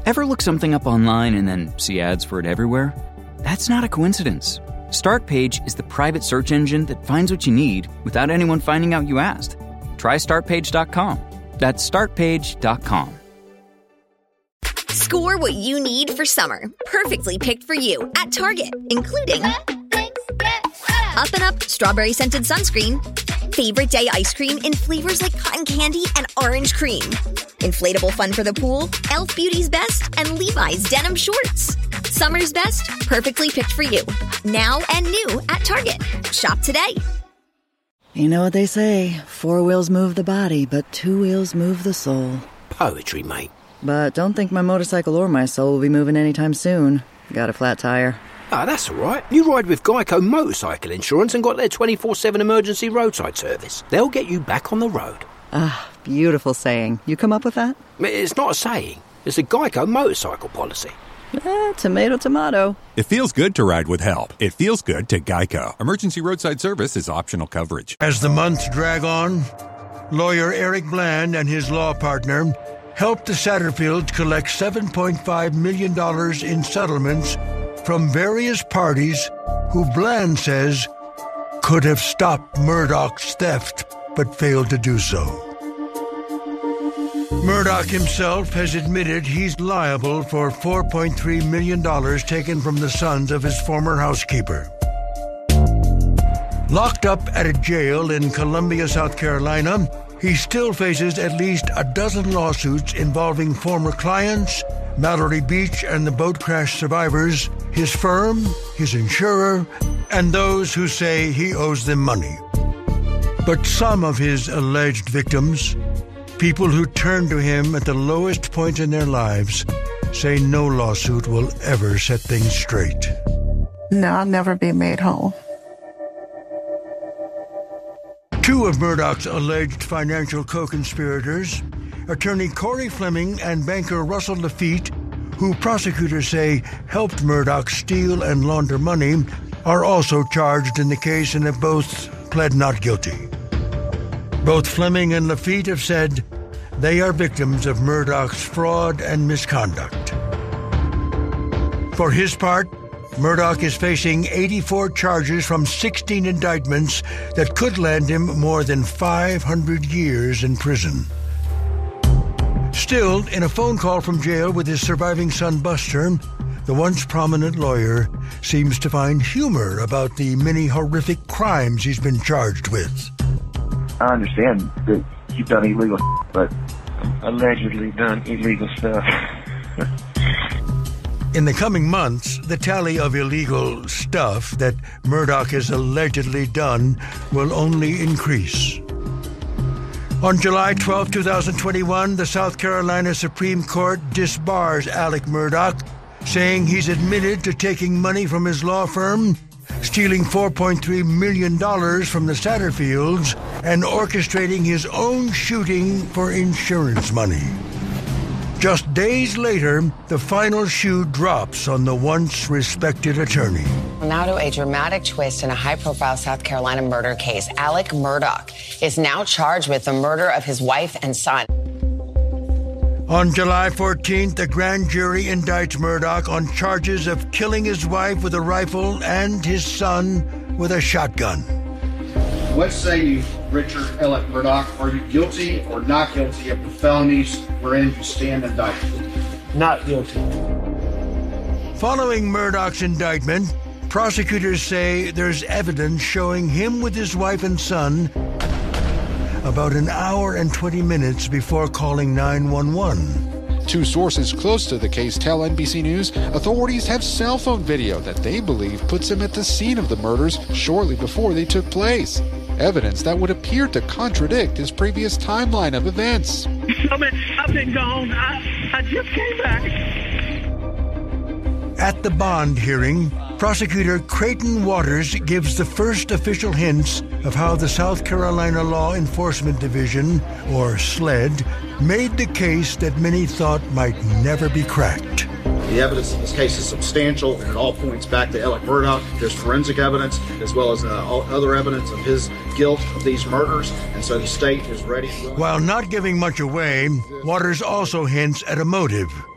Ever look something up online and then see ads for it everywhere? That's not a coincidence. Startpage is the private search engine that finds what you need without anyone finding out you asked. Try Startpage.com. That's Startpage.com. Score what you need for summer. Perfectly picked for you at Target, including Up and Up Strawberry Scented Sunscreen, Favorite Day Ice Cream in flavors like cotton candy and orange cream, Inflatable Fun for the Pool, Elf Beauty's Best, and Levi's Denim Shorts. Summer's best, perfectly picked for you. Now and new at Target. Shop today. You know what they say, 4 wheels move the body, but 2 wheels move the soul. Poetry, mate. But don't think my motorcycle or my soul will be moving anytime soon. Got a flat tire. Ah, that's all right. You ride with Geico Motorcycle Insurance and got their 24/7 emergency roadside service. They'll get you back on the road. Ah, beautiful saying. You come up with that? It's not a saying. It's a Geico motorcycle policy. Tomato, tomato. It feels good to ride with help. It feels good to Geico. Emergency roadside service is optional coverage. As the months drag on, lawyer Eric Bland and his law partner helped the Satterfields collect $7.5 million in settlements from various parties who Bland says could have stopped Murdaugh's theft but failed to do so. Murdaugh himself has admitted he's liable for $4.3 million taken from the sons of his former housekeeper. Locked up at a jail in Columbia, South Carolina, he still faces at least a dozen lawsuits involving former clients, Mallory Beach and the boat crash survivors, his firm, his insurer, and those who say he owes them money. But some of his alleged victims, people who turn to him at the lowest point in their lives, say no lawsuit will ever set things straight. No, I'll never be made whole. Two of Murdaugh's alleged financial co-conspirators, attorney Corey Fleming and banker Russell Lafitte, who prosecutors say helped Murdaugh steal and launder money, are also charged in the case and have both pled not guilty. Both Fleming and Lafitte have said they are victims of Murdaugh's fraud and misconduct. For his part, Murdaugh is facing 84 charges from 16 indictments that could land him more than 500 years in prison. Still, in a phone call from jail with his surviving son Buster, the once prominent lawyer seems to find humor about the many horrific crimes he's been charged with. I understand that you've done illegal but allegedly done illegal stuff. In the coming months, the tally of illegal stuff that Murdaugh has allegedly done will only increase. On July 12, 2021, the South Carolina Supreme Court disbars Alec Murdaugh, saying he's admitted to taking money from his law firm, stealing $4.3 million from the Satterfields, and orchestrating his own shooting for insurance money. Just days later, the final shoe drops on the once respected attorney. Now to a dramatic twist in a high-profile South Carolina murder case. Alec Murdaugh is now charged with the murder of his wife and son. On July 14th, the grand jury indicts Murdaugh on charges of killing his wife with a rifle and his son with a shotgun. What say you, Richard Alec Murdaugh? Are you guilty or not guilty of the felonies wherein you stand indicted? Not guilty. Following Murdaugh's indictment, prosecutors say there's evidence showing him with his wife and son about an hour and 20 minutes before calling 911. Two sources close to the case tell NBC News authorities have cell phone video that they believe puts him at the scene of the murders shortly before they took place. Evidence that would appear to contradict his previous timeline of events. I've been gone. I just came back. At the bond hearing, prosecutor Creighton Waters gives the first official hints of how the South Carolina Law Enforcement Division, or SLED, made the case that many thought might never be cracked. The evidence in this case is substantial, and it all points back to Alec Murdaugh. There's forensic evidence, as well as other evidence of his guilt of these murders, and so the state is ready. While not giving much away, Waters also hints at a motive.